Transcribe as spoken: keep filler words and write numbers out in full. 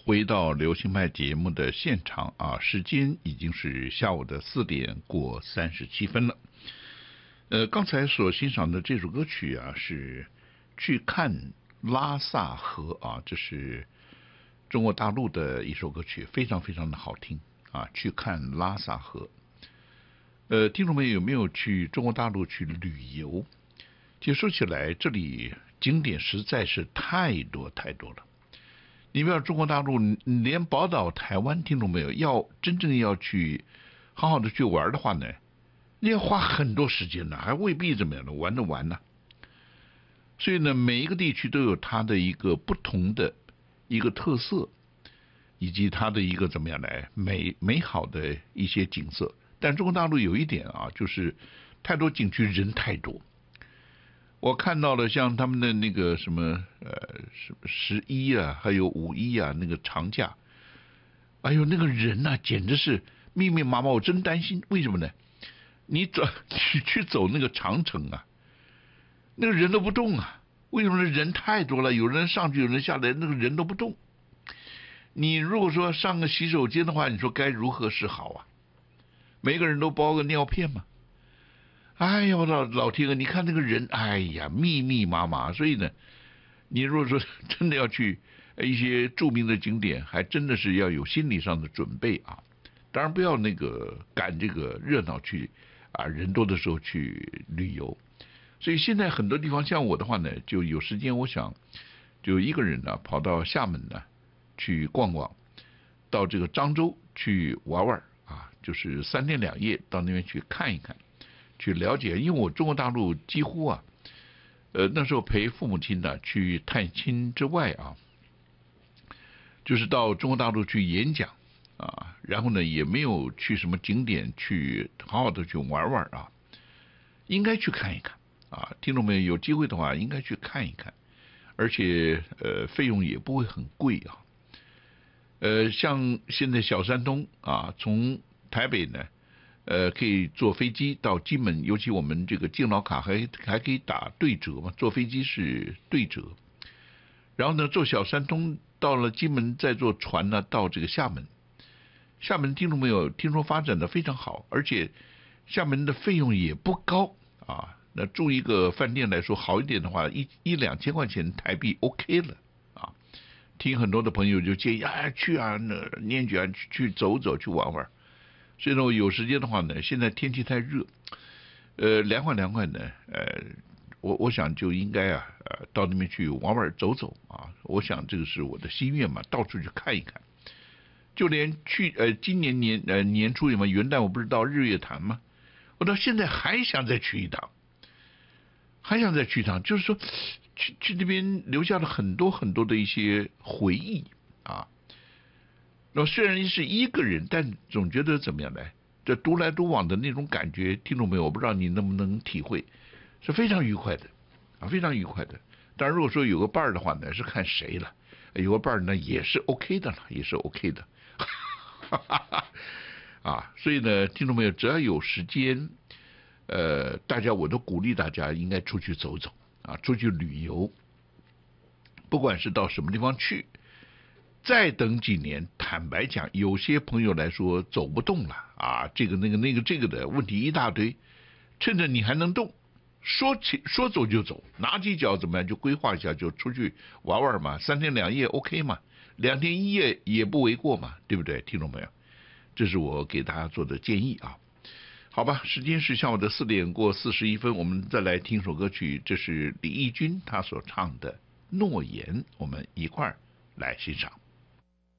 回到流行派节目的现场啊，时间已经是下午的四点过三十七分了。呃，刚才所欣赏的这首歌曲啊，是去看拉萨河啊，这是中国大陆的一首歌曲，非常非常的好听啊。去看拉萨河。呃，听众朋友有没有去中国大陆去旅游？其实说起来，这里景点实在是太多太多了。你不要中国大陆，连宝岛台湾，听众没有？要真正要去好好的去玩的话呢，你要花很多时间呢，还未必怎么样的玩得完呢。所以呢，每一个地区都有它的一个不同的一个特色，以及它的一个怎么样来美美好的一些景色。但中国大陆有一点啊，就是太多景区人太多。我看到了像他们的那个什么呃十一啊，还有五一啊，那个长假，哎呦那个人呐、啊，简直是密密麻麻，我真担心。为什么呢？你走去去走那个长城啊，那个人都不动啊。为什么呢？人太多了，有人上去，有人下来，那个人都不动。你如果说上个洗手间的话，你说该如何是好啊？每个人都包个尿片嘛。哎呀，我老老天啊！你看那个人，哎呀，密密麻麻。所以呢，你如果说真的要去一些著名的景点，还真的是要有心理上的准备啊。当然不要那个赶这个热闹去啊，人多的时候去旅游。所以现在很多地方，像我的话呢，就有时间，我想就一个人呢跑到厦门呢去逛逛，到这个漳州去玩玩啊，就是三天两夜到那边去看一看。去了解，因为我中国大陆几乎啊，呃那时候陪父母亲呢去探亲之外啊，就是到中国大陆去演讲啊，然后呢也没有去什么景点去好好的去玩玩啊，应该去看一看啊，听众们有机会的话应该去看一看，而且呃费用也不会很贵啊，呃像现在小山东啊，从台北呢。呃，可以坐飞机到金门，尤其我们这个敬老卡还还可以打对折嘛，坐飞机是对折。然后呢，坐小山东到了金门，再坐船呢到这个厦门。厦门听众朋友听说发展的非常好，而且厦门的费用也不高啊。那住一个饭店来说，好一点的话，一一两千块钱台币 OK 了啊。听很多的朋友就建议啊，去啊，那念举啊，去去走走，去玩玩。所以呢，我有时间的话呢，现在天气太热，呃，凉快凉快呢，呃，我我想就应该啊，呃，到那边去玩玩走走啊，我想这个是我的心愿嘛，到处去看一看。就连去呃今年年呃年初什么元旦，我不是到日月潭吗？我到现在还想再去一趟，还想再去一趟，就是说去去那边留下了很多很多的一些回忆啊。那虽然是一个人，但总觉得怎么样呢？这独来独往的那种感觉，听众朋友，我不知道你能不能体会，是非常愉快的啊，非常愉快的。当然，如果说有个伴儿的话呢，是看谁了。有个伴儿呢，也是 OK 的了，也是 OK 的。啊，所以呢，听众朋友，只要有时间，呃，大家我都鼓励大家应该出去走走啊，出去旅游，不管是到什么地方去。再等几年，坦白讲，有些朋友来说走不动了啊，这个那个那个这个的问题一大堆，趁着你还能动，说起说走就走，拿起脚怎么样就规划一下就出去玩玩嘛，三天两夜 OK 嘛，两天一夜也不为过嘛，对不对，听众朋友？这是我给大家做的建议啊。好吧，时间是下午的四点过四十一分，我们再来听首歌曲，这是李翊君他所唱的《诺言》，我们一块儿来欣赏。